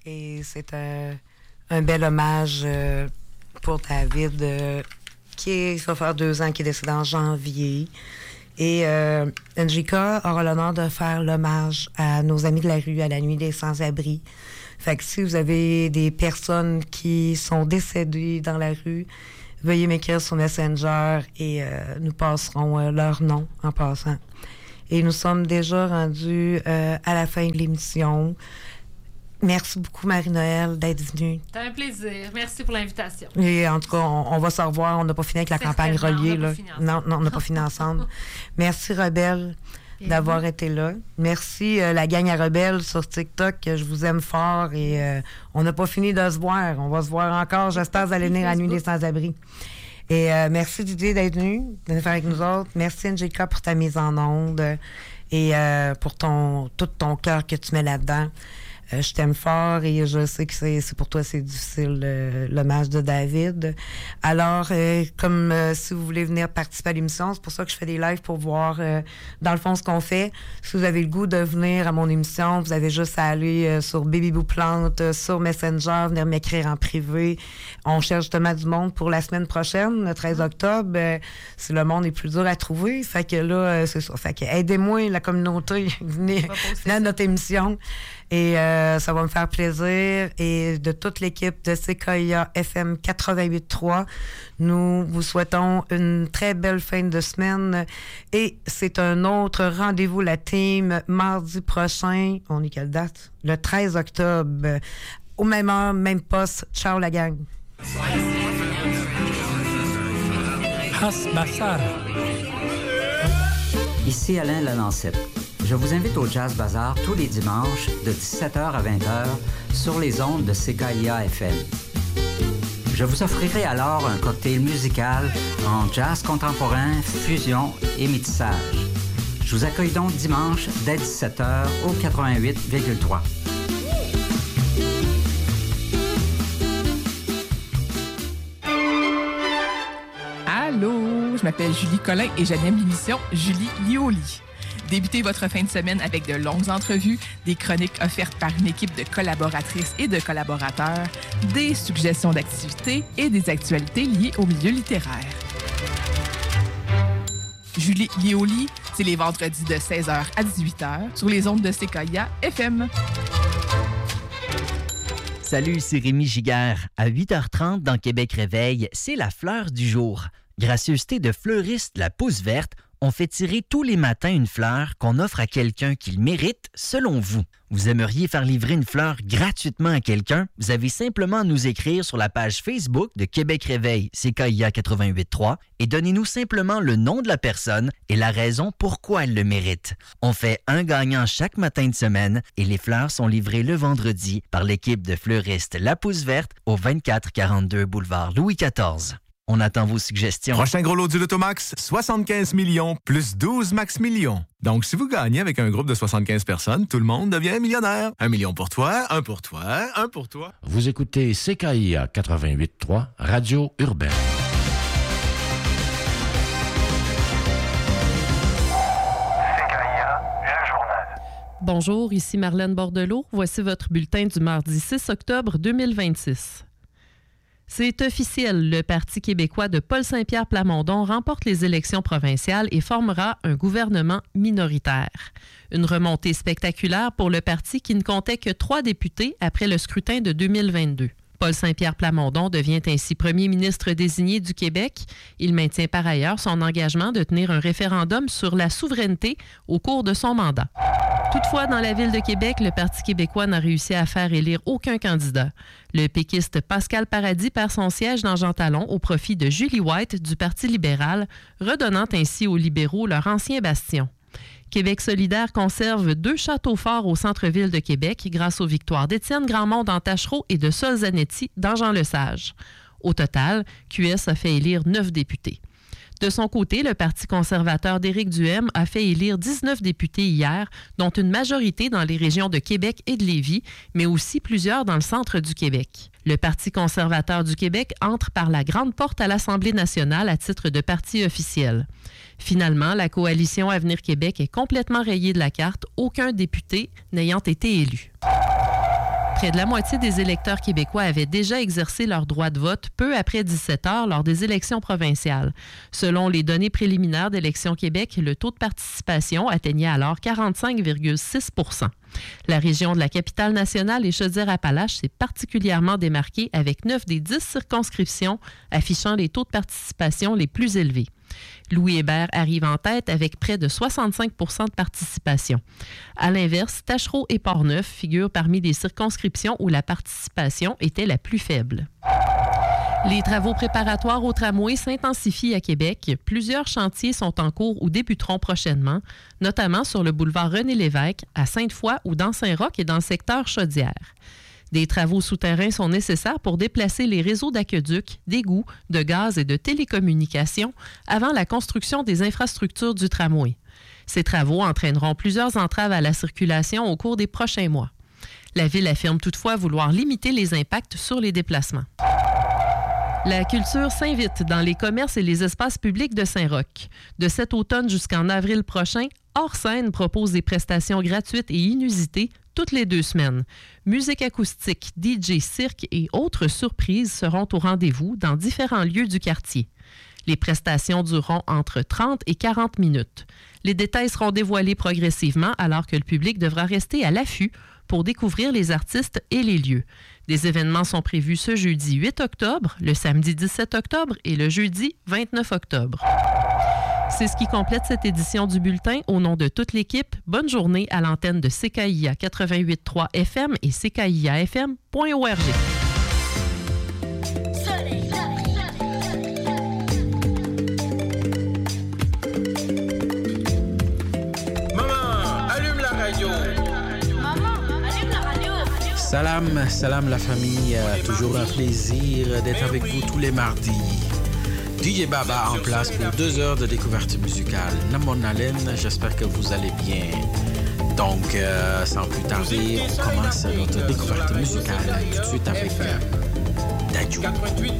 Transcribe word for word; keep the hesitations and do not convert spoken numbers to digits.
Et c'est un, un bel hommage euh, pour David, euh, qui est, ça va faire deux ans, qui est décédé en janvier. Et euh, N J K aura l'honneur de faire l'hommage à nos amis de la rue, à la nuit des sans-abri. Fait que si vous avez des personnes qui sont décédées dans la rue, veuillez m'écrire sur Messenger et euh, nous passerons euh, leur nom en passant. Et nous sommes déjà rendus euh, à la fin de l'émission. Merci beaucoup, Marie-Noël, d'être venue. C'était un plaisir. Merci pour l'invitation. Et en tout cas, on, on va se revoir. On n'a pas fini avec la campagne reliée. Là. Non, non, on n'a pas fini ensemble. Merci, Rebelle, et d'avoir oui. été là. Merci, euh, la gang à Rebelle sur TikTok. Je vous aime fort et euh, on n'a pas fini de se voir. On va se voir encore. J'espère que vous allez venir à la nuit des sans-abri. Et euh, merci, Didier, d'être venu, de faire avec nous autres. Merci, N J K, pour ta mise en onde et euh, pour ton tout ton cœur que tu mets là-dedans. Euh, je t'aime fort et je sais que c'est, c'est pour toi c'est difficile euh, l'hommage de David. Alors, euh, comme euh, si vous voulez venir participer à l'émission, c'est pour ça que je fais des lives pour voir euh, dans le fond ce qu'on fait. Si vous avez le goût de venir à mon émission, vous avez juste à aller euh, sur Baby Boo Plante, euh, sur Messenger, venir m'écrire en privé. On cherche justement du monde pour la semaine prochaine, le treize octobre. Euh, si le monde est plus dur à trouver, fait que là, euh, c'est ça. Fait que aidez-moi la communauté, venez, venez à notre émission. Et euh, ça va me faire plaisir. Et de toute l'équipe de C K I A F M quatre-vingt-huit trois, nous vous souhaitons une très belle fin de semaine. Et c'est un autre rendez-vous, la team, mardi prochain. On est quelle date? Le treize octobre. Au même heure, même poste. Ciao la gang. Ici Alain Lalancette. Je vous invite au Jazz Bazaar tous les dimanches de dix-sept heures à vingt heures sur les ondes de C K I A F M. Je vous offrirai alors un cocktail musical en jazz contemporain, fusion et métissage. Je vous accueille donc dimanche dès dix-sept heures au quatre-vingt-huit virgule trois. Allô, je m'appelle Julie Collin et j'anime l'émission Julie Lioli. Débutez votre fin de semaine avec de longues entrevues, des chroniques offertes par une équipe de collaboratrices et de collaborateurs, des suggestions d'activités et des actualités liées au milieu littéraire. Julie Lioli, c'est les vendredis de seize heures à dix-huit heures sur les ondes de C K I A F M. Salut, c'est Rémi Giguère. À huit heures trente dans Québec Réveil, c'est la fleur du jour. Gracieuseté de fleuriste La Pousse Verte, on fait tirer tous les matins une fleur qu'on offre à quelqu'un qui le mérite, selon vous. Vous aimeriez faire livrer une fleur gratuitement à quelqu'un? Vous avez simplement à nous écrire sur la page Facebook de Québec Réveil C K I A quatre-vingt-huit trois et donnez-nous simplement le nom de la personne et la raison pourquoi elle le mérite. On fait un gagnant chaque matin de semaine et les fleurs sont livrées le vendredi par l'équipe de fleuristes La Pousse Verte au vingt-quatre quarante-deux boulevard Louis quatorze. On attend vos suggestions. Prochain gros lot du Lotomax, soixante-quinze millions plus douze max millions. Donc, si vous gagnez avec un groupe de soixante-quinze personnes, tout le monde devient millionnaire. Un million pour toi, un pour toi, un pour toi. Vous écoutez C K I A quatre-vingt-huit trois, Radio Urbaine. C K I A, le journal. Bonjour, ici Marlène Bordelot. Voici votre bulletin du mardi six octobre deux mille vingt-six. C'est officiel, le Parti québécois de Paul Saint-Pierre Plamondon remporte les élections provinciales et formera un gouvernement minoritaire. Une remontée spectaculaire pour le parti qui ne comptait que trois députés après le scrutin de deux mille vingt-deux. Paul Saint-Pierre Plamondon devient ainsi premier ministre désigné du Québec. Il maintient par ailleurs son engagement de tenir un référendum sur la souveraineté au cours de son mandat. Toutefois, dans la ville de Québec, le Parti québécois n'a réussi à faire élire aucun candidat. Le péquiste Pascal Paradis perd son siège dans Jean Talon au profit de Julie White du Parti libéral, redonnant ainsi aux libéraux leur ancien bastion. Québec solidaire conserve deux châteaux forts au centre-ville de Québec grâce aux victoires d'Étienne Grandmont dans Tachereau et de Sol Zanetti dans Jean-Lesage. Au total, Q S a fait élire neuf députés. De son côté, le Parti conservateur d'Éric Duhaime a fait élire dix-neuf députés hier, dont une majorité dans les régions de Québec et de Lévis, mais aussi plusieurs dans le centre du Québec. Le Parti conservateur du Québec entre par la grande porte à l'Assemblée nationale à titre de parti officiel. Finalement, la coalition Avenir Québec est complètement rayée de la carte, aucun député n'ayant été élu. Près de la moitié des électeurs québécois avaient déjà exercé leur droit de vote peu après dix-sept heures lors des élections provinciales. Selon les données préliminaires d'Élections Québec, le taux de participation atteignait alors quarante-cinq virgule six pour cent. La région de la Capitale-Nationale et Chaudière-Appalaches s'est particulièrement démarquée avec neuf des dix circonscriptions affichant les taux de participation les plus élevés. Louis Hébert arrive en tête avec près de soixante-cinq pour cent de participation. À l'inverse, Tachereau et Portneuf figurent parmi les circonscriptions où la participation était la plus faible. Les travaux préparatoires au tramway s'intensifient à Québec. Plusieurs chantiers sont en cours ou débuteront prochainement, notamment sur le boulevard René-Lévesque, à Sainte-Foy ou dans Saint-Roch et dans le secteur Chaudière. Des travaux souterrains sont nécessaires pour déplacer les réseaux d'aqueducs, d'égouts, de gaz et de télécommunications avant la construction des infrastructures du tramway. Ces travaux entraîneront plusieurs entraves à la circulation au cours des prochains mois. La Ville affirme toutefois vouloir limiter les impacts sur les déplacements. La culture s'invite dans les commerces et les espaces publics de Saint-Roch. De cet automne jusqu'en avril prochain, Hors Scène propose des prestations gratuites et inusitées toutes les deux semaines. Musique acoustique, D J, cirque et autres surprises seront au rendez-vous dans différents lieux du quartier. Les prestations dureront entre trente et quarante minutes. Les détails seront dévoilés progressivement alors que le public devra rester à l'affût pour découvrir les artistes et les lieux. Des événements sont prévus ce jeudi huit octobre, le samedi dix-sept octobre et le jeudi vingt-neuf octobre. C'est ce qui complète cette édition du Bulletin. Au nom de toute l'équipe, bonne journée à l'antenne de C K I A quatre-vingt-huit virgule trois F M et C K I A F M point org. Salam, salam la famille, toujours un plaisir d'être avec vous tous les mardis. D J Baba en place pour deux heures de découverte musicale. Namon Allen, j'espère que vous allez bien. Donc, euh, sans plus tarder, on commence notre découverte musicale tout de suite avec euh, Dadju.